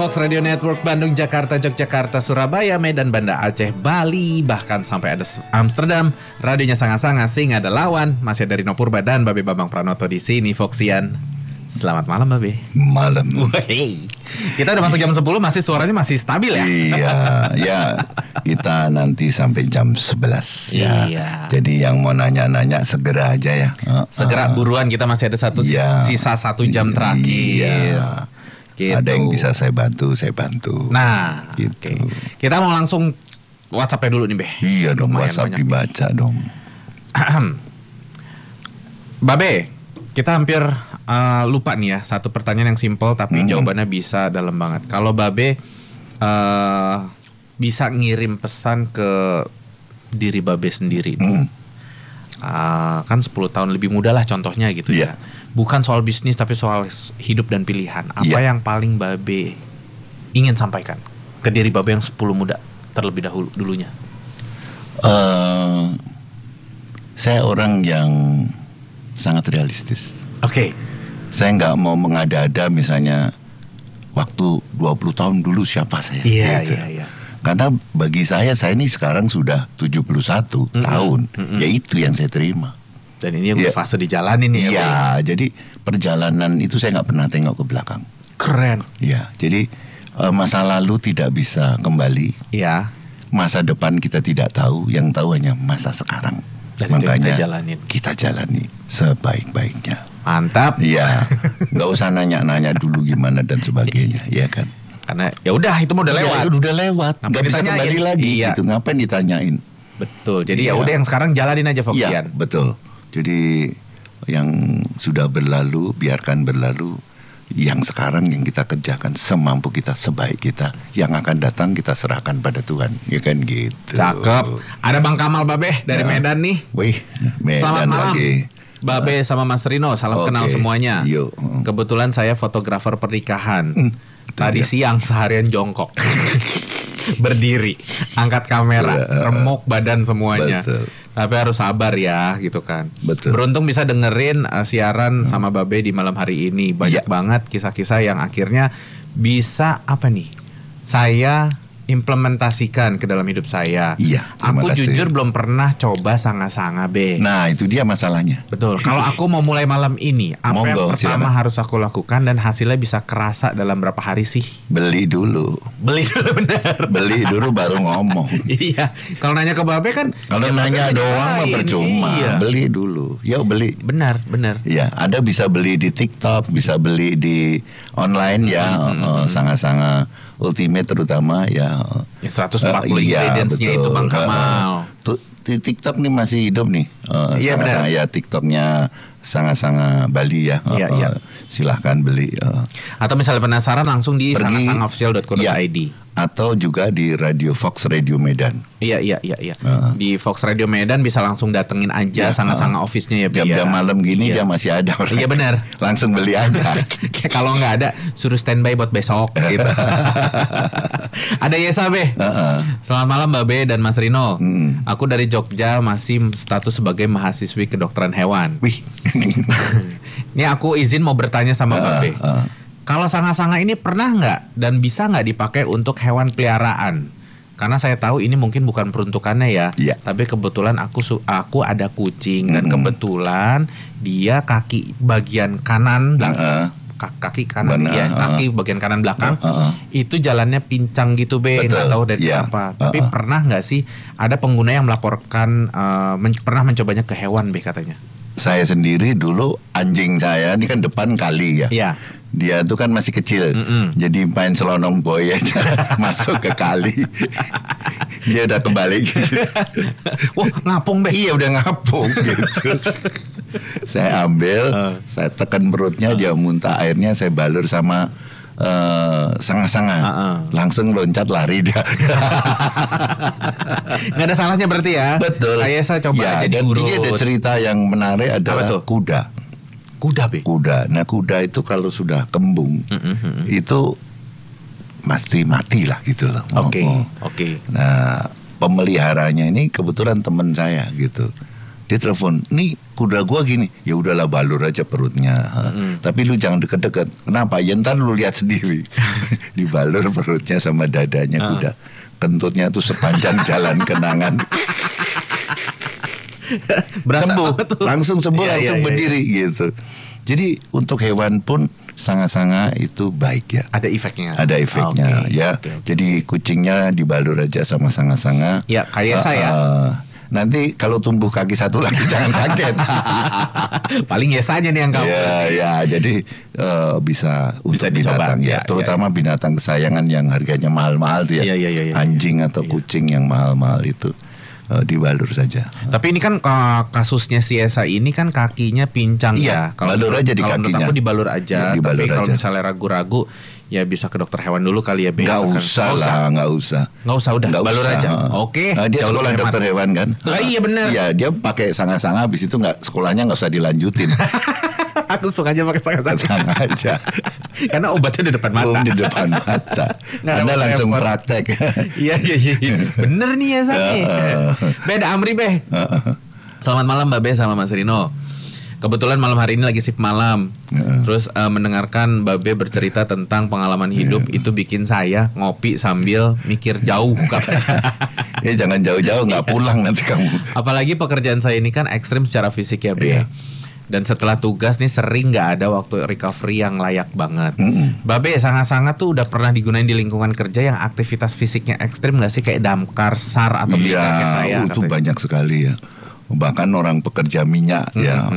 Fox Radio Network Bandung, Jakarta, Yogyakarta, Surabaya, Medan, Banda Aceh, Bali, bahkan sampai ada Amsterdam. Radionya sangat-sangat sing ada lawan. Masih dari Nopurba dan Babe Bambang Pranoto di sini, Foxian. Selamat malam, Babe. Malam. Wey. Kita udah masuk jam 10, masih suaranya masih stabil ya? Iya, ya. Kita nanti sampai jam 11 ya. Iya. Jadi yang mau nanya-nanya segera aja ya. Segera buruan, kita masih ada sisa 1 jam terakhir. Iya. Gitu. Ada yang bisa saya bantu. Nah, gitu. Okay. Kita mau langsung WhatsApp-nya dulu nih, Be. Iya dong, Lumayan WhatsApp banyak dibaca dong. Babe, kita hampir lupa nih ya, satu pertanyaan yang simple tapi jawabannya bisa dalam banget. Kalau Babe bisa ngirim pesan ke diri Babe sendiri, kan 10 tahun lebih muda lah contohnya gitu ya. Bukan soal bisnis tapi soal hidup dan pilihan. Apa yang paling Babe ingin sampaikan ke diri Babe yang 10 muda terlebih dulunya? Saya orang yang sangat realistis. Oke. Saya nggak mau mengada-ada misalnya waktu 20 tahun dulu siapa saya. Iya. Karena bagi saya ini sekarang sudah 71 tahun. Ya itu yang saya terima. Dan ini yang fase dijalanin nih. Iya, jadi perjalanan itu saya nggak pernah tengok ke belakang. Keren. Iya, jadi masa lalu tidak bisa kembali. Iya. Masa depan kita tidak tahu, yang tahu hanya masa sekarang. Dan makanya kita jalani sebaik-baiknya. Mantap. Iya, nggak usah nanya-nanya dulu gimana dan sebagainya, ya kan? Karena ya udah itu udah lewat. Ya, udah lewat. Nggak bisa kembali lagi. Iya. Gitu. Ngapain ditanyain? Betul. Jadi ya udah yang sekarang jalanin aja, Foxian. Iya, betul. Jadi yang sudah berlalu biarkan berlalu. Yang sekarang yang kita kerjakan semampu kita, sebaik kita. Yang akan datang kita serahkan pada Tuhan. Ya kan gitu. Cakep. Ada Bang Kamal Babe dari Medan nih. Wih, Medan selamat malam lagi. Babe sama Mas Rino, salam kenal semuanya. Yuk. Kebetulan saya fotografer pernikahan. Tadi siang seharian jongkok. Berdiri, angkat kamera, remuk badan semuanya. Betul. Tapi harus sabar ya gitu kan. Betul. Beruntung bisa dengerin siaran sama Babe di malam hari ini. Banyak banget kisah-kisah yang akhirnya bisa saya implementasikan ke dalam hidup saya. Iya, aku kasih. jujur belum pernah coba sanga-sanga, Be. Nah, itu dia masalahnya. Betul. Kalau aku mau mulai malam ini, apa yang pertama silakan. harus aku lakukan dan hasilnya bisa kerasa dalam berapa hari sih? Beli dulu. Benar. Beli dulu baru ngomong. Iya. Kalau nanya ke Babe kan, kalau nanya doang mah percuma. Iya. Beli dulu. Yuk beli. Benar. Ya, Anda bisa beli di TikTok, bisa beli di online sangat-sangat Ultimate terutama ya 140 ingredients-nya itu Bang Kamal. Di TikTok nih masih hidup nih. Iya benar. Ya TikToknya sangat-sangat Bali ya. Iya. Silahkan beli. Atau misalnya penasaran langsung di sangasangofficial.co.id. Atau juga di Radio Fox Radio Medan. Iya. Di Fox Radio Medan bisa langsung datengin aja Sanga-Sanga office-nya ya. Jam-jam malam gini dia masih ada. Iya benar. Langsung beli aja. Kalau nggak ada suruh standby buat besok gitu. Ada Yesa, Be. Selamat malam Babe dan Mas Rino. Aku dari Jogja, masih status sebagai mahasiswi kedokteran hewan. Wih. Ini aku izin mau bertanya sama Babe. Kalau sanga-sanga ini pernah nggak dan bisa nggak dipakai untuk hewan peliharaan? Karena saya tahu ini mungkin bukan peruntukannya ya. Tapi kebetulan aku ada kucing dan kebetulan dia kaki bagian kanan kaki kanan kaki bagian kanan belakang itu jalannya pincang gitu, Be. Nggak tahu dari apa. Tapi pernah nggak sih ada pengguna yang melaporkan pernah mencobanya ke hewan, Be, katanya? Saya sendiri dulu anjing saya ini kan depan kali ya. Iya. Dia tuh kan masih kecil, jadi main selonong boy aja masuk ke kali. Dia udah kembali gitu. Wah, ngapung, Be. Iya, udah ngapung gitu. Saya ambil, saya tekan perutnya, dia muntah, airnya saya balur sama sanga-sanga. Langsung loncat lari dia. Nggak ada salahnya berarti ya. Betul. Kayak saya coba aja diurut. Dan dia ada cerita yang menarik adalah kuda. Kuda, Be? Kuda. Nah, kuda itu kalau sudah kembung itu pasti mati lah gitu loh. Oke. Nah, pemeliharanya ini kebetulan teman saya gitu. Dia telepon, nih kuda gua gini, ya udahlah balur aja perutnya. Tapi lu jangan deket-deket. Kenapa? Ya ntar lu lihat sendiri. Dibalur perutnya sama dadanya kuda. Kentutnya tuh sepanjang jalan kenangan. Sembuh, langsung sembuh, langsung berdiri gitu. Jadi untuk hewan pun sanga-sanga itu baik ya. Ada efeknya. Ada efeknya ya. Jadi kucingnya dibalur aja sama sanga-sanga. Ya kayak saya. Nanti kalau tumbuh kaki satu lagi jangan kaget. Paling yesanya nih yang kamu. Ya, jadi bisa untuk binatang ya, terutama binatang kesayangan yang harganya mahal-mahal tuh ya. Anjing atau kucing yang mahal-mahal itu dibalur saja. Tapi ini kan kasusnya si Esa ini kan kakinya pincang ya. Kalau balur aja di kakinya. Kalau menurut aku dibalur aja. Dibalur tapi kalau aja. misalnya ragu-ragu, ya bisa ke dokter hewan dulu kali ya. Nggak usah, udah nggak balur usah. aja. Oke. Dia sekolah dokter hewan kan. Iya benar. Iya, dia pakai sanga-sanga, habis itu sekolahnya nggak usah dilanjutin. Aku suka aja pakai sanga-sanga aja. Karena obatnya di depan mata. Di depan mata. Anda langsung praktek. Iya. Bener nih ya Saki. Beda Amri Be. Selamat malam Mbak Be sama Mas Rino. Kebetulan malam hari ini lagi shift malam. Terus mendengarkan Mbak Be bercerita tentang pengalaman hidup itu bikin saya ngopi sambil mikir jauh katanya. Ya jangan jauh-jauh, nggak pulang nanti kamu. Apalagi pekerjaan saya ini kan ekstrim secara fisik ya Be. Dan setelah tugas nih sering nggak ada waktu recovery yang layak banget. Babe sangat-sangat tuh udah pernah digunain di lingkungan kerja yang aktivitas fisiknya ekstrim nggak sih, kayak damkar, SAR atau kayak saya? Itu katanya banyak sekali ya. Bahkan orang pekerja minyak ya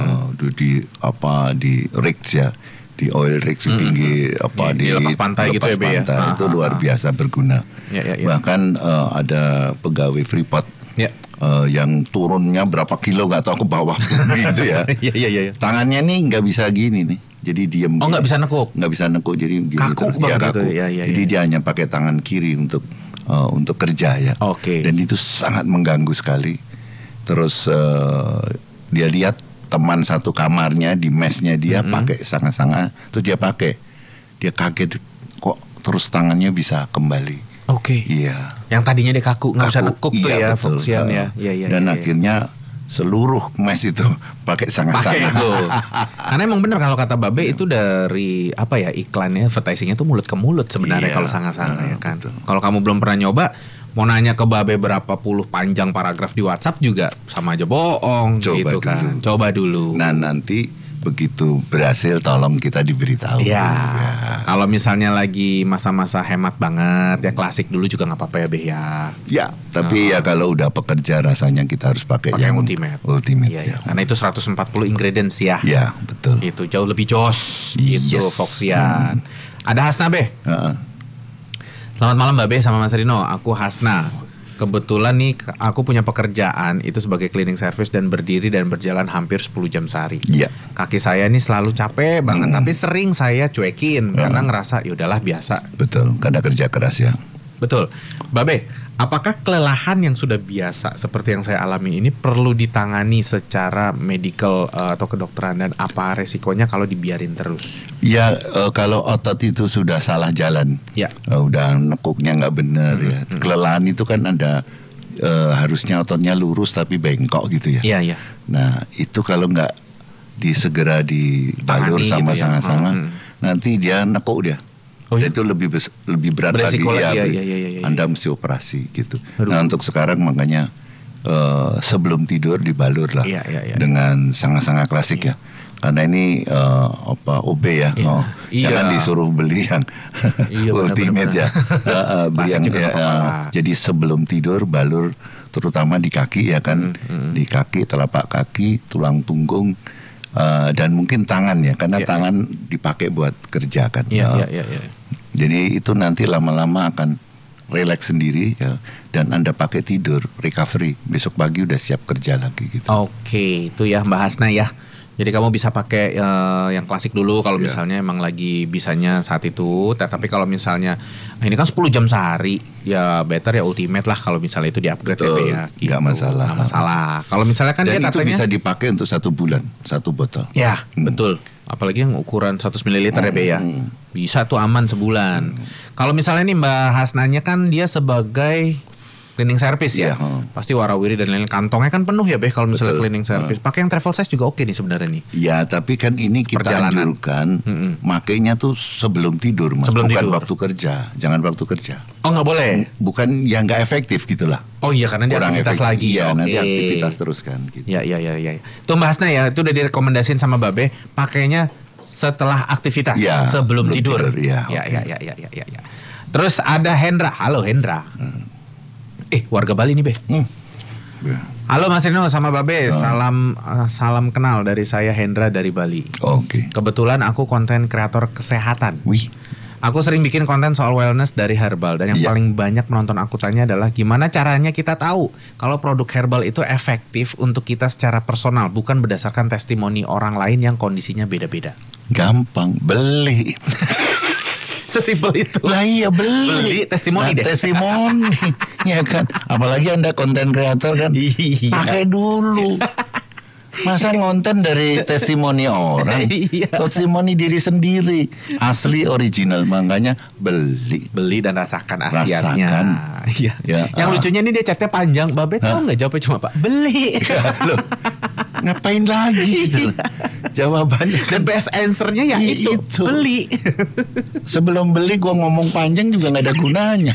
di rigs ya, di oil rigs di pinggir di lepas pantai gitu ya Be ya. Itu luar biasa berguna. Bahkan ada pegawai Freeport. Yang turunnya berapa kilo nggak tahu ke bawah bumi itu ya. Iya. Tangannya nih nggak bisa gini nih, jadi diem. Oh nggak bisa nekuk. Nggak bisa nekuk, jadi gini kaku banget kaku. Jadi dia hanya pakai tangan kiri untuk kerja ya. Dan itu sangat mengganggu sekali. Terus dia lihat teman satu kamarnya di mesnya dia pakai sanga-sanga, terus dia kaget kok terus tangannya bisa kembali. Iya. Yang tadinya dia kaku nggak bisa nekuk tuh ya, Foxian ya. Dan akhirnya seluruh mes itu pakai sanga-sanga. Karena emang bener kalau kata Babe itu dari iklannya, advertisingnya tuh mulut ke mulut sebenarnya kalau sanga-sanga ya kan. Kalau kamu belum pernah nyoba, mau nanya ke Babe berapa puluh panjang paragraf di WhatsApp juga sama aja bohong. Coba dulu. Nah nanti begitu berhasil tolong kita diberitahu. Kalau misalnya lagi masa-masa hemat banget ya klasik dulu juga nggak apa-apa ya Be ya. Ya, tapi ya kalau udah pekerja rasanya kita harus pakai yang ultimate. Karena itu 140 ingredients ya. Ya, betul. Itu jauh lebih jos gitu Foxian. Ada Hasna Be. Selamat malam Mbak Be sama Mas Rino. Aku Hasna. Kebetulan nih aku punya pekerjaan itu sebagai cleaning service dan berdiri dan berjalan hampir 10 jam sehari. Kaki saya nih selalu capek banget, tapi sering saya cuekin karena ngerasa ya udahlah biasa. Betul, karena kerja keras ya. Betul. Babe, apakah kelelahan yang sudah biasa seperti yang saya alami ini perlu ditangani secara medical atau kedokteran, dan apa resikonya kalau dibiarin terus? Ya, kalau otot itu sudah salah jalan, udah nekuknya nggak benar ya. Kelelahan itu kan ada harusnya ototnya lurus tapi bengkok gitu ya. Nah, itu kalau nggak segera dibalur sama sanga-sanga, nanti dia nekuk dia. Itu lebih berat lagi ya. Anda mesti operasi gitu. Nah untuk sekarang makanya sebelum tidur dibalur lah dengan sanga-sanga klasik ya. Karena ini OB ya. Jangan disuruh beli yang ultimate ya. Beli yang jadi sebelum tidur balur, terutama di kaki ya kan. Di kaki, telapak kaki, tulang punggung. Dan mungkin tangan ya, karena tangan dipakai buat kerja kan. Jadi itu nanti lama-lama akan relax sendiri ya, dan Anda pakai tidur, recovery, besok pagi udah siap kerja lagi gitu. Itu ya Mbak Hasna ya. Jadi kamu bisa pakai yang klasik dulu kalau misalnya emang lagi bisanya saat itu. Tapi kalau misalnya ini kan 10 jam sehari, ya better ya ultimate lah kalau misalnya itu di-upgrade ya. Gitu. Gak masalah. Kalau misalnya kan dan dia katanya itu bisa dipakai untuk 1 bulan, 1 botol. Ya, betul. Apalagi yang ukuran 100 ml ya Be ya. Bisa tuh aman sebulan. Kalau misalnya nih Mbak Hasnanya kan dia sebagai cleaning service ya. Pasti warawiri dan lain-lain. Kantongnya kan penuh ya Be kalau misalnya cleaning service. Pakai yang travel size juga oke nih sebenarnya nih. Ya, tapi kan ini kita anjurkan makainya tuh sebelum tidur, Mas. Sebelum bukan tidur. waktu kerja. Jangan waktu kerja. Oh nggak boleh? Bukan yang nggak efektif gitulah. Oh iya karena dia Kurang aktivitas efektif. lagi. Iya, Oke. nanti aktivitas terus kan gitu. Ya. Tuh Mbak Hasna ya, itu udah direkomendasiin sama Babe, pakainya setelah aktivitas, Ya, sebelum belum tidur. tidur, ya, Ya, oke. ya. Terus ada Hendra. Halo Hendra. Warga Bali nih Be. Ya. Halo Mas Rino sama Babe, salam kenal dari saya Hendra dari Bali. Oke. Kebetulan aku konten kreator kesehatan. Wih. Aku sering bikin konten soal wellness dari herbal dan yang Iya. paling banyak menonton aku tanya adalah gimana caranya kita tahu kalau produk herbal itu efektif untuk kita secara personal, bukan berdasarkan testimoni orang lain yang kondisinya beda-beda. Gampang, beli. Sesimpel itu. Lah iya beli. Beli testimoni deh. Testimoni. Ya kan. Apalagi Anda konten kreator kan. Iya. Pakai dulu. Masa ngonten dari testimoni orang. Iya. Testimoni diri sendiri. Asli original. Makanya beli. Beli dan rasakan asiatnya. Rasakan. Iya. Ya, Yang lucunya nih dia chatnya panjang. Babe tahu nggak jawabnya cuma Pak beli. Loh, ngapain lagi gitu. Jawabannya Dan best answernya ya itu. Itu. Beli. sebelum beli gua ngomong panjang juga nggak ada gunanya.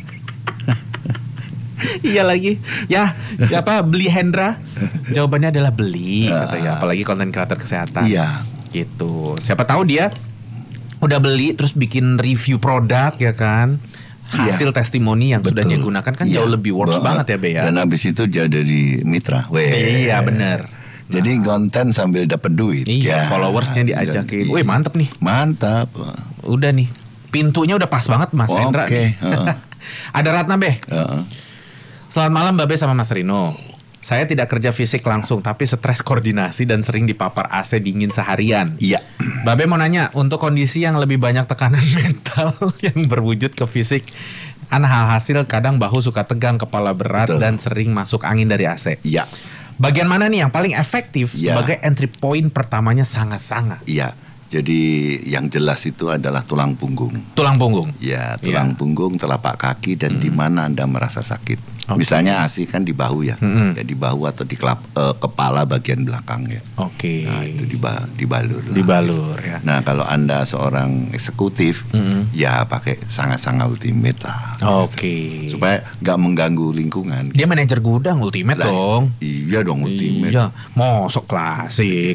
Iya lagi. Ya apa beli Hendra? Jawabannya adalah beli katanya. Apalagi konten kreator kesehatan. Iya. Gitu. Siapa tahu dia udah beli terus bikin review produk ya kan. Hasil testimoni yang sudah dia gunakan kan jauh lebih works banget ya Be ya. Dan habis itu dia jadi mitra. Iya bener. Jadi konten sambil dapat duit. Iya, Ya. followersnya diajakin. Wih mantep nih. Mantap. Udah nih. Pintunya udah pas banget Mas Hendra. Oke. nih. Ada Ratna Be. Selamat malam Babe sama Mas Rino. Saya tidak kerja fisik langsung tapi stres koordinasi dan sering dipapar AC dingin seharian. Iya. Babe mau nanya, untuk kondisi yang lebih banyak tekanan mental yang berwujud ke fisik, kan hasil kadang bahu suka tegang, kepala berat, Betul. dan sering masuk angin dari AC. Iya. Bagian mana nih yang paling efektif Ya. sebagai entry point pertamanya sanga-sanga? Iya. Jadi yang jelas itu adalah tulang punggung. Tulang punggung. Ya, tulang punggung, telapak kaki dan di mana Anda merasa sakit. Misalnya ASI kan di bahu ya. Ya di bahu atau di kepala bagian belakang ya. Oke. Nah, itu dibalur lah. Dibalur ya. Nah, kalau Anda seorang eksekutif, ya pakai sangat-sangat ultimate lah. Oke. Supaya nggak mengganggu lingkungan. Dia manajer gudang ultimate Lah, dong. Iya dong ultimate. Iya, mosok klasik.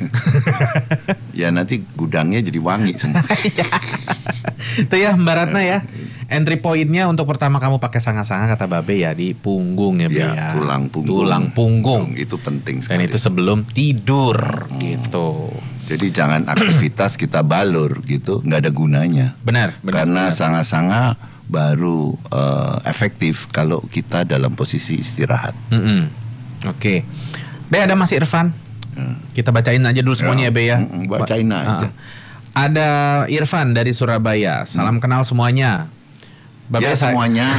Ya nanti gudangnya jadi wangi semua. Itu ya Mbak Ratna ya. Entry point-nya untuk pertama kamu pakai sanga-sanga kata Babe ya di punggung ya Be Ya, ya. tulang punggung. Tulang punggung. Itu penting Dan sekali. itu sebelum tidur gitu. Jadi jangan aktivitas kita balur gitu, nggak ada gunanya. Benar. Karena sanga-sanga baru efektif kalau kita dalam posisi istirahat. Oke. Be ada Mas Irfan. Kita bacain aja dulu semuanya ya Be ya. Bacain aja. Ada Irfan dari Surabaya. Salam kenal semuanya. Babe Ya semuanya.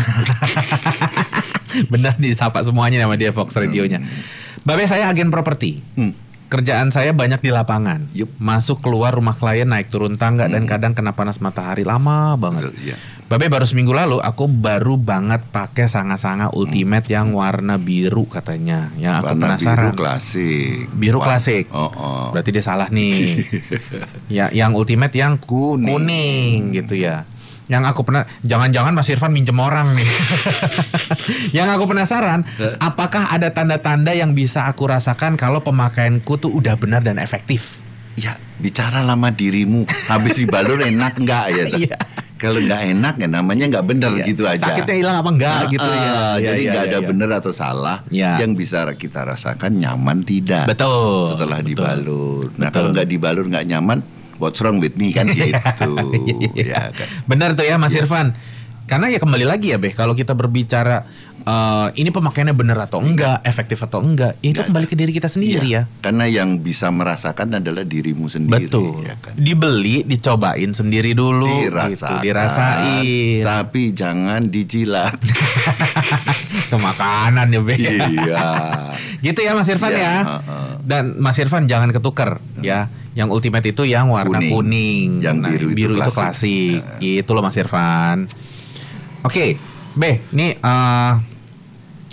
Benar disapa semuanya nama dia Fox Radionya. Babe saya agen properti. Kerjaan saya banyak di lapangan. Yup. Masuk keluar rumah klien, naik turun tangga dan kadang kena panas matahari lama banget. Betul, iya. Babe baru seminggu lalu aku baru banget pakai sanga-sanga ultimate yang warna biru katanya. Yang aku Warna penasaran. biru klasik. Biru klasik. Oh. Berarti dia salah nih. Ya, yang ultimate yang Kuning. kuning gitu ya. Yang aku pernah, jangan-jangan Mas Irfan minjem orang nih. Yang aku penasaran, apakah ada tanda-tanda yang bisa aku rasakan kalau pemakaianku tuh udah benar dan efektif? Ya bicara lama dirimu. Habis dibalur enak nggak ya? Iya. Kalau nggak enak ya namanya nggak benar Iya. gitu aja. Sakitnya hilang apa enggak gitu ya. Jadi Iya, nggak iya, ada iya. benar atau salah. Ya. Yang bisa kita rasakan nyaman tidak. Betul. Setelah betul. dibalur. Nah Betul. kalau nggak dibalur nggak nyaman, what's wrong with me kan gitu. Iya. Ya kan. Benar tuh ya Mas Irfan. Karena ya kembali lagi ya Be, kalau kita berbicara ini pemakaiannya benar atau enggak, efektif atau enggak, ya itu Ya. kembali ke diri kita sendiri Iya. ya. Karena yang bisa merasakan adalah dirimu sendiri. Betul. Ya kan? Dibeli, dicobain sendiri dulu, gitu, dirasain. Tapi jangan dijilat. Ke makanan ya Be. Iya. Gitu ya Mas Irfan Iya, ya. heeh. Dan Mas Irfan jangan ketuker ya. Yang ultimate itu yang warna kuning. Yang Nah, biru itu itu klasik. Gitu loh Mas Irfan. Oke, Be, nih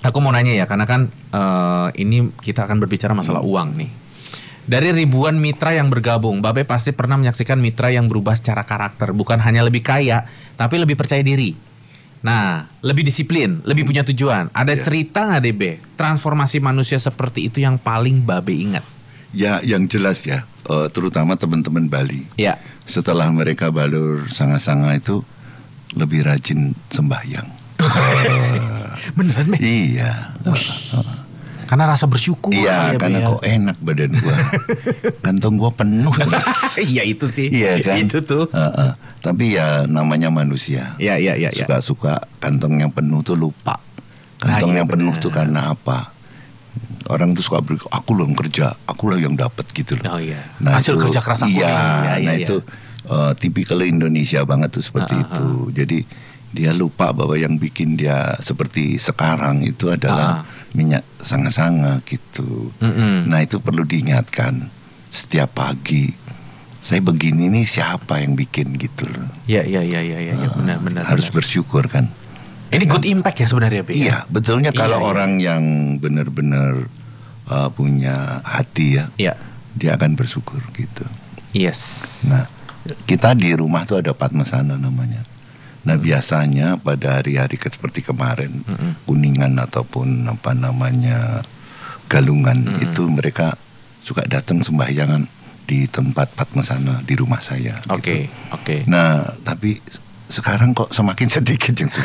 Aku mau nanya ya, karena kan ini kita akan berbicara masalah uang nih. Dari ribuan mitra yang bergabung, Babe pasti pernah menyaksikan mitra yang berubah secara karakter. Bukan hanya lebih kaya, tapi lebih percaya diri. Nah, lebih disiplin, lebih punya tujuan. Ada cerita nggak DB? Transformasi manusia seperti itu yang paling Babe ingat? Ya, yang jelas ya, terutama teman-teman Bali. Ya. Setelah mereka balur sanga-sanga itu lebih rajin sembahyang. Beneran, Be? Iya. Karena rasa bersyukur. Iya, karena kok enak badan gua. Kantong gua penuh. Iya itu sih. Iya kan? Itu tuh. Tapi ya namanya manusia. Iya. Suka-suka kantong yang penuh tuh lupa. Kantong yang penuh tuh karena apa? Orang tuh suka aku loh yang kerja, aku lah yang dapat gitu loh. Oh iya. Nah, hasil itu, kerja keras aku. Iya, itu tipikal Indonesia banget tuh seperti itu. Jadi dia lupa bahwa yang bikin dia seperti sekarang itu adalah minyak sanga-sanga gitu. Nah itu perlu diingatkan setiap pagi. Saya begini nih siapa yang bikin gitu loh. Iya, benar. Harus bersyukur kan. Ini good impact ya sebenarnya, Be. Iya, betulnya kalau orang yang benar-benar punya hati ya, dia akan bersyukur gitu. Yes. Nah, kita di rumah tuh ada Padmasana namanya. Nah biasanya pada hari-hari seperti kemarin Kuningan ataupun apa namanya Galungan itu mereka suka datang sembahyangan di tempat Padmasana di rumah saya. Oke. Nah tapi sekarang kok semakin sedikit yang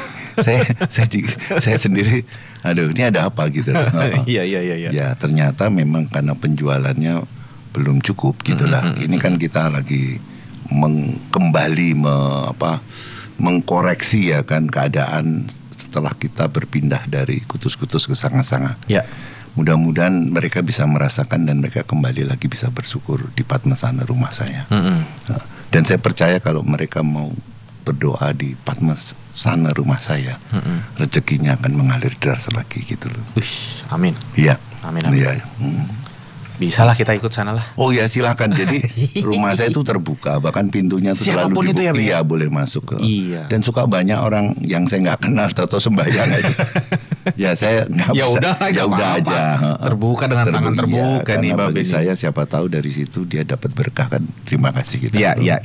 saya sendiri, aduh ini ada apa gitu. Iya. Ya ternyata memang karena penjualannya belum cukup gitulah. Ini kan kita lagi kembali mengkoreksi ya kan keadaan setelah kita berpindah dari kutus-kutus ke sanga-sanga. Ya. Mudah-mudahan mereka bisa merasakan dan mereka kembali lagi bisa bersyukur di Padmasana rumah saya. Dan saya percaya kalau mereka mau berdoa di Padmasana rumah saya, rezekinya akan mengalir deras lagi gitu loh. Amin. Iya. Amin. Iya. Bisa lah kita ikut sana lah. Oh ya silakan. Jadi rumah saya itu terbuka, bahkan pintunya tuh siapapun selalu itu ya, iya boleh masuk ke. Iya. Dan suka banyak orang yang saya nggak kenal atau sembahyang aja. Ya saya nggak bisa. Ya udah aja. Terbuka dengan tangan terbuka nih Babe. Bagi saya siapa tahu dari situ dia dapat berkah kan. Terima kasih kita. Iya.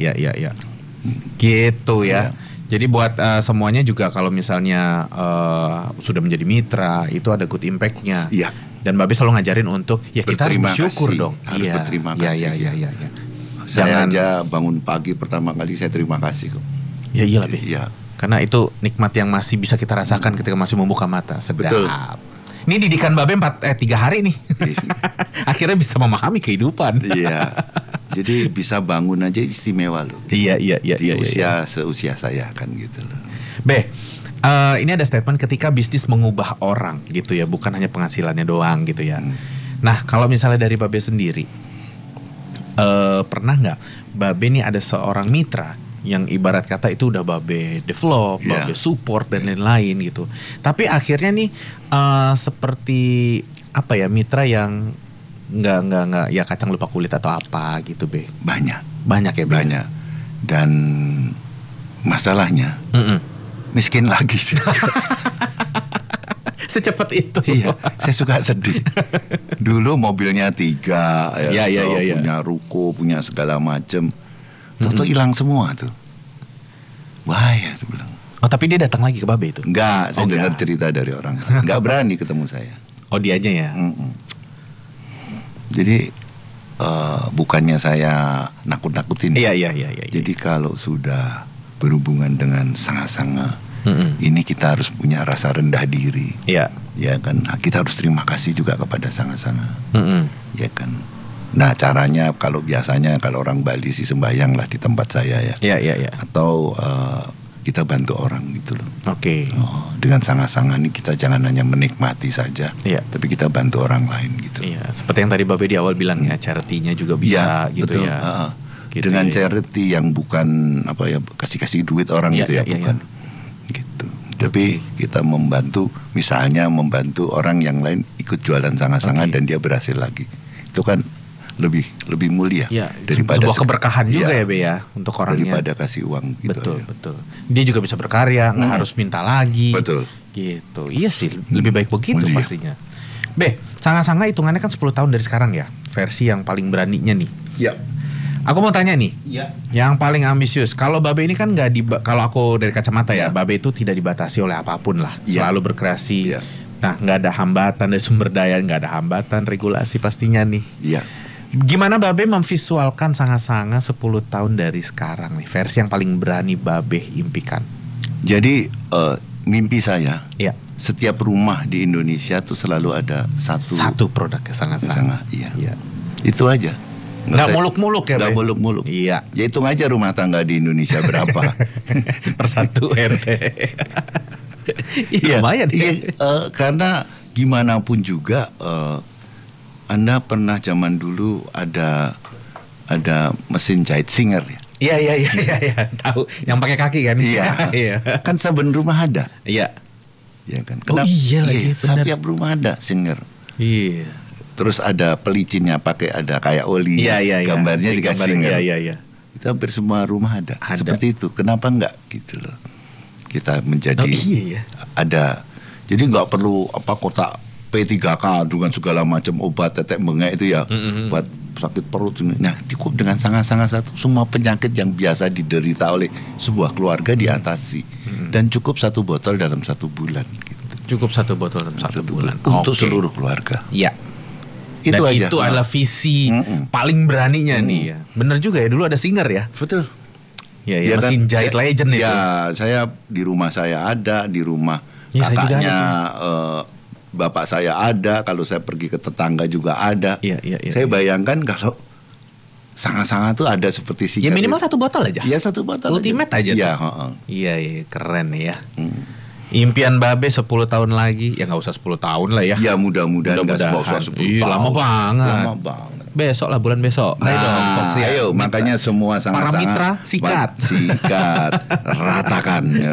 Gitu ya. Jadi buat semuanya juga kalau misalnya sudah menjadi mitra itu ada good impact-nya. Iya. Dan Babe selalu ngajarin untuk ya kita harus bersyukur dong. Harus berterima kasih. Iya. Saya aja bangun pagi pertama kali saya terima kasih kok. Ya iyalah, Be. Iya. Karena itu nikmat yang masih bisa kita rasakan ketika masih membuka mata. Sedap. Betul. Ini didikan Babe 3 hari nih. Akhirnya bisa memahami kehidupan. Iya. Jadi bisa bangun aja istimewa loh. Iya. Di usia seusia saya kan gitu loh. Be, ini ada statement ketika bisnis mengubah orang gitu ya, bukan hanya penghasilannya doang gitu ya. Nah kalau misalnya dari Babe sendiri, pernah nggak Babe nih ada seorang mitra yang ibarat kata itu udah Babe develop, Babe support dan lain-lain gitu. Tapi akhirnya nih seperti apa ya, mitra yang nggak ya kacang lupa kulit atau apa gitu, Be? Banyak ya, Be? Banyak. Dan masalahnya miskin lagi. Secepat itu. Iya, saya suka sedih. Dulu mobilnya 3, punya ruko, punya segala macem. Tuh hilang semua tuh. Bahaya tuh bilang. Oh tapi dia datang lagi ke Babe itu? Enggak, saya dengar cerita dari orang. Enggak berani ketemu saya. Oh dianya ya? Jadi bukannya saya nakut-nakutin. Iya. Jadi kalau sudah berhubungan dengan sanga-sanga, ini kita harus punya rasa rendah diri. Iya. Ya kan, kita harus terima kasih juga kepada sanga-sanga. Ya kan. Nah caranya kalau biasanya kalau orang Bali sih sembahyang lah di tempat saya ya. Iya. Atau kita bantu orang gitu loh. Oke. Dengan sanga-sanga ini kita jangan hanya menikmati saja, tapi kita bantu orang lain gitu. Iya. Seperti yang tadi Babe di awal bilang ya, charity-nya juga bisa gitu betul. ya. Gitu dengan ya. charity yang bukan apa ya kasih duit orang gitu ya, bukan. Gitu. Tapi kita membantu, misalnya membantu orang yang lain ikut jualan sanga-sanga dan dia berhasil lagi. Itu kan lebih mulia daripada sebuah keberkahan juga ya, Be ya, untuk orangnya. Daripada kasih uang gitu. Betul. Dia juga bisa berkarya, nggak harus minta lagi. Betul. Gitu. Iya sih, lebih baik begitu Iya. pastinya. Sanga-sanga hitungannya kan 10 tahun dari sekarang ya. Versi yang paling beraninya nih. Ya. Aku mau tanya nih, Ya. yang paling ambisius. Kalau Babe ini kan kalau aku dari kacamata ya, Ya. Babe itu tidak dibatasi oleh apapun lah. Ya. Selalu berkreasi. Ya. Nah, nggak ada hambatan dari sumber daya, nggak ada hambatan regulasi pastinya nih. Iya. Gimana Babe memvisualkan Sanga-sanga 10 tahun dari sekarang nih? Versi yang paling berani Babe impikan. Jadi mimpi saya, Iya. setiap rumah di Indonesia tuh selalu ada Satu produk ya Sanga-sanga. Sanga. Iya. Iya. Itu aja. Nggak muluk-muluk ya, Nggak Be? muluk-muluk. Iya. Ya hitung aja rumah tangga di Indonesia berapa. Per 1 RT. Iya, lumayan ya. Iya, karena gimana pun juga, Anda pernah zaman dulu ada mesin jahit Singer ya. Iya, tahu. Yang pakai kaki kan? Iya. Iya. Kan saben rumah ada. Iya. Ya kan. Oh, iya lagi, benar. Setiap rumah ada Singer. Iya. Terus ada pelicinnya pakai ada kayak oli. Iya. Gambarnya Di dikasih gambar, Singer. Iya. Itu hampir semua rumah ada. Ada. Seperti itu. Kenapa enggak gitu loh. Kita menjadi Oh, iya ya. ada. Jadi nggak perlu kotak P3K dengan segala macam obat tetek bengek itu ya, buat sakit perut ini. Nah, cukup dengan Sanga-sanga satu, semua penyakit yang biasa diderita oleh sebuah keluarga diatasi. Dan cukup 1 botol dalam 1 bulan gitu. Cukup 1 botol dalam 1 bulan. Untuk Oke. seluruh keluarga. Iya. Itu Dan aja. itu adalah visi paling beraninya nih ya. Bener juga ya, dulu ada Singer ya. Betul. Ya, Ya mesin kan, jahit legend itu. Ya, saya di rumah saya ada, di rumah Ya, saya juga kakaknya ada bapak saya ada, kalau saya pergi ke tetangga juga ada. Iya. Saya bayangkan kalau Sanga-sanga tuh ada seperti Ya Singer. minimal 1 botol aja. Iya, 1 botol. Ultimate aja Iya, tuh. heeh. Iya, keren nih ya. Hmm. Impian Babe 10 tahun lagi, ya nggak usah 10 tahun lah ya. Ya mudah-mudahan nggak Mudah-mudahan. 10 Iya, tahun. lama banget. Lama banget. Besok lah, bulan besok. Ayo dong, Fox ya. Ayo, Minta. makanya semua Para Sanga-sanga mitra, sikat. Sikat, ratakan. Ya.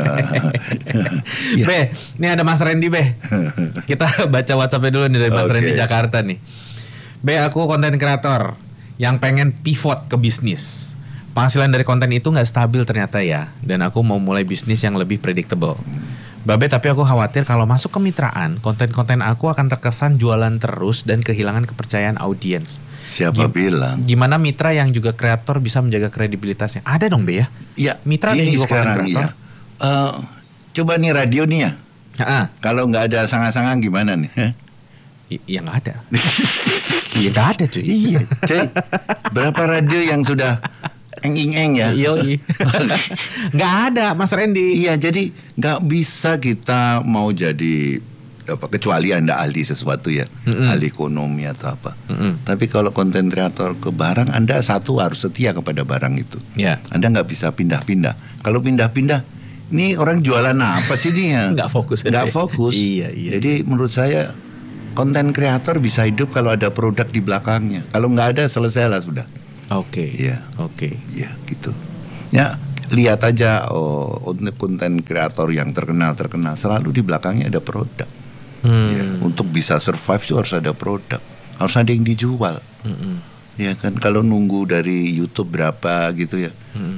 Be, ini ada Mas Randy Be. Kita baca WhatsApp-nya dulu nih dari Mas Oke. Randy Jakarta nih. Be, aku konten kreator yang pengen pivot ke bisnis. Penghasilan dari konten itu nggak stabil ternyata ya. Dan aku mau mulai bisnis yang lebih predictable. Babe, tapi aku khawatir kalau masuk kemitraan, konten-konten aku akan terkesan jualan terus dan kehilangan kepercayaan audiens. Siapa bilang? Gimana mitra yang juga kreator bisa menjaga kredibilitasnya? Ada dong Be ya? Ya, Mitra ada yang ini juga konten sekarang kreator. ya. Coba nih radio nih ya. Heeh. Kalau nggak ada Sanga-sanga gimana nih? Ya nggak ada. Iya nggak ada cuy. Iya, cuy. Berapa radio yang sudah eng-eng ya? Yoi. Nggak ada Mas Randy. Iya, jadi nggak bisa kita mau jadi kecuali Anda ahli sesuatu ya, ahli ekonomi atau apa. Tapi kalau konten kreator ke barang, Anda satu harus setia kepada barang itu. Ya. Anda nggak bisa pindah-pindah. Kalau pindah-pindah, ini orang jualan apa sih nih ya? Nggak fokus. Nggak fokus. Iya. Jadi menurut saya konten kreator bisa hidup kalau ada produk di belakangnya. Kalau nggak ada, selesailah sudah. Oke. Iya. Oke. Iya gitu. Ya lihat aja konten kreator yang terkenal selalu di belakangnya ada produk. Ya, untuk bisa survive itu harus ada produk, harus ada yang dijual. Ya kan, kalau nunggu dari YouTube berapa gitu ya.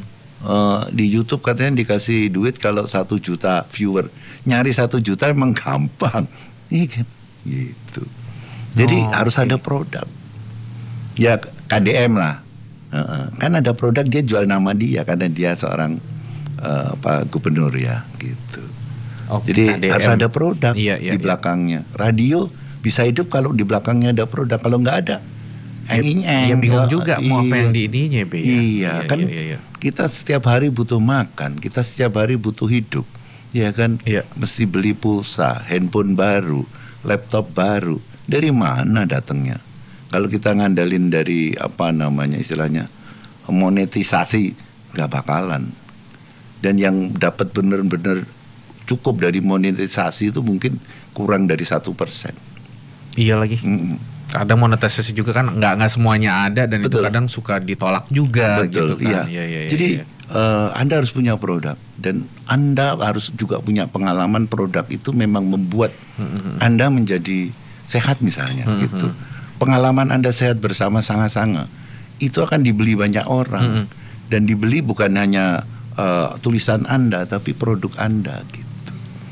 Di YouTube katanya dikasih duit kalau 1 juta viewer, nyari 1 juta emang gampang, iya kan? Gitu. Jadi harus ada produk. Ya KDM lah. Kan ada produk, dia jual nama dia karena dia seorang gubernur ya gitu. Oke, Jadi KDM. harus ada produk Iya, di belakangnya. Radio bisa hidup kalau di belakangnya ada produk. Kalau nggak ada, Ya bingung juga mau apa yang di ininya Be. Iya, kan Iya. kita setiap hari butuh makan, kita setiap hari butuh hidup, ya kan? Iya. Mesti beli pulsa, handphone baru, laptop baru. Dari mana datangnya? Kalau kita ngandalin dari istilahnya monetisasi, nggak bakalan. Dan yang dapat bener-bener cukup dari monetisasi itu mungkin kurang dari 1%. Iya lagi. Kadang monetisasi juga kan nggak semuanya ada dan Betul. itu kadang suka ditolak juga. Betul, gitu kan. iya. Jadi Anda harus punya produk dan Anda harus juga punya pengalaman produk itu memang membuat Anda menjadi sehat misalnya gitu. Pengalaman Anda sehat bersama Sanga-sanga itu akan dibeli banyak orang dan dibeli bukan hanya tulisan Anda tapi produk Anda gitu.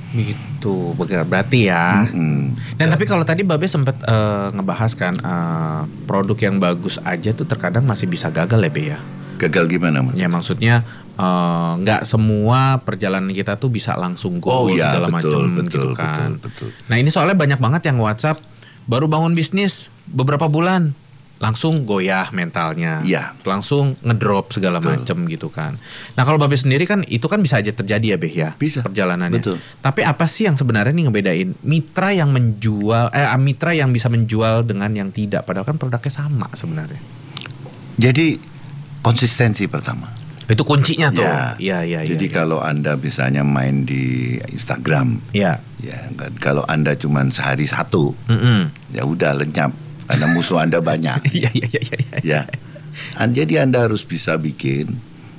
Begitu, berarti ya. Dan tapi kalau tadi Babe sempat ngebahas kan produk yang bagus aja tuh terkadang masih bisa gagal ya Be ya. Gagal gimana Mas? Ya maksudnya nggak semua perjalanan kita tuh bisa langsung goal segala macam gitu kan. Betul. Nah ini soalnya banyak banget yang WhatsApp baru bangun bisnis beberapa bulan langsung goyah mentalnya, langsung ngedrop segala macam gitu kan. Nah kalau Babe sendiri kan itu kan bisa aja terjadi ya Be ya, bisa perjalanannya. Betul. Tapi apa sih yang sebenarnya nih ngebedain mitra yang menjual, mitra yang bisa menjual dengan yang tidak, padahal kan produknya sama sebenarnya. Jadi konsistensi pertama. Itu kuncinya tuh. Iya. Jadi kalau Anda misalnya main di Instagram, ya kan, kalau Anda cuma sehari satu, ya udah lenyap. Karena musuh Anda banyak. Iya. Ya. Jadi Anda harus bisa bikin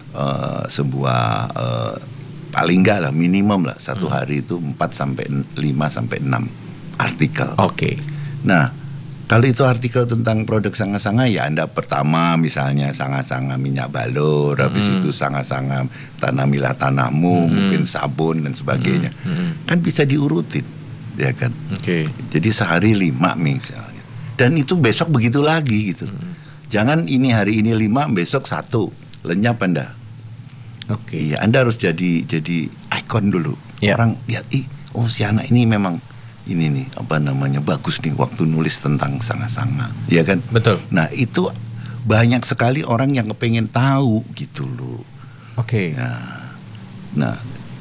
sebuah paling enggak lah minimum lah satu hari itu 4 sampai 5 sampai 6 artikel. Oke. Nah, kalau itu artikel tentang produk sanga-sanga ya Anda pertama misalnya sanga-sanga minyak balur, habis itu sanga-sanga tanamilah tanahmu, mungkin sabun dan sebagainya. Kan bisa diurutin, ya kan? Oke. Jadi sehari 5 misalnya. Dan itu besok begitu lagi gitu. Jangan ini hari ini 5, besok 1. Lenyap Anda. Oke. Iya, Anda harus jadi ikon dulu. Orang lihat, si anak ini memang ini nih bagus nih waktu nulis tentang sanga-sanga. Iya kan? Betul. Nah, itu banyak sekali orang yang kepengen tahu gitu loh. Oke. Nah,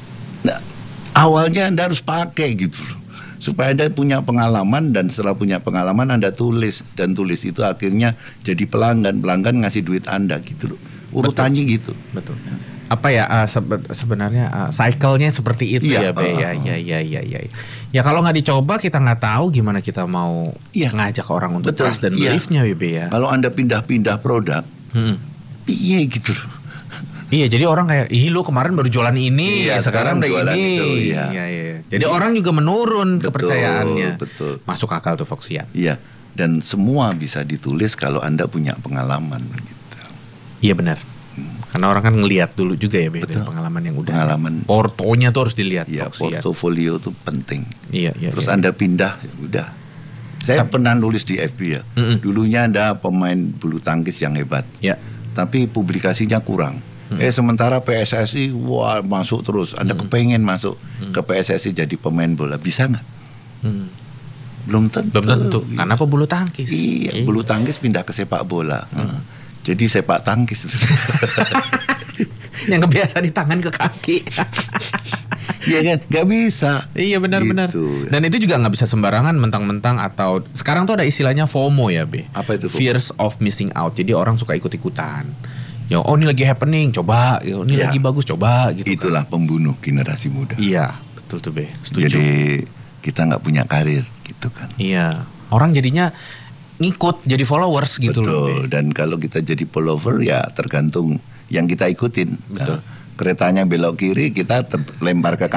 awalnya Anda harus pakai gitu loh. Supaya Anda punya pengalaman, dan setelah punya pengalaman Anda tulis, dan tulis itu akhirnya jadi pelanggan ngasih duit Anda gitu loh. Urutannya gitu. Betul. Apa ya sebenarnya cycle-nya seperti itu ya Be ya. Ya kalau nggak dicoba kita nggak tahu gimana kita mau ngajak orang untuk trust dan belief-nya ya Be ya. Kalau Anda pindah-pindah produk, iya gitu loh. Iya, jadi orang kayak, lu kemarin baru jualan ini, sekarang udah ini. Iya. Jadi orang juga menurun kepercayaannya. Betul. Masuk akal tuh Foxian. Iya, dan semua bisa ditulis kalau Anda punya pengalaman begitu. Iya benar. Karena orang kan ngelihat dulu juga ya, dari pengalaman yang udah. Portonya tuh harus dilihat. Iya, portofolio tuh penting. Iya. Terus Anda pindah, ya udah. Saya pernah nulis di FB ya. Dulunya Anda pemain bulu tangkis yang hebat. Iya. Tapi publikasinya kurang. Sementara PSSI masuk terus. Anda kepengen masuk ke PSSI jadi pemain bola, bisa nggak? Belum tentu. Karena apa bulu tangkis? Iya, bulu tangkis pindah ke sepak bola. Jadi sepak tangkis. Yang kebiasa di tangan ke kaki. Iya kan, nggak bisa. Iya benar-benar. Gitu. Dan itu juga nggak bisa sembarangan mentang-mentang, atau sekarang tuh ada istilahnya FOMO ya Be. Apa itu FOMO? Fears of missing out. Jadi orang suka ikut-ikutan. Ya, ini lagi happening, coba. Ini lagi bagus, coba. Gitu. Itulah pembunuh generasi muda. Iya, betul tuh Be. Setuju. Jadi kita nggak punya karir, gitu kan? Iya. Orang jadinya ngikut, jadi followers gitu loh. Betul. Dan kalau kita jadi follower ya tergantung yang kita ikutin. Betul. Keretanya belok kiri, kita lempar ke kanan.